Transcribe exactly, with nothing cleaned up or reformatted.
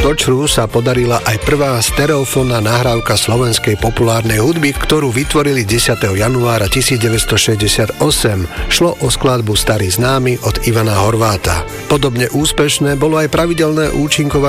Točru sa podarila aj prvá stereofónna nahrávka slovenskej populárnej hudby, ktorú vytvorili desiateho januára devätnásťstošesťdesiatosem. Šlo o skladbu Starý známy od Ivana Horváta. Podobne úspešné bolo aj pravidelné účinkovanie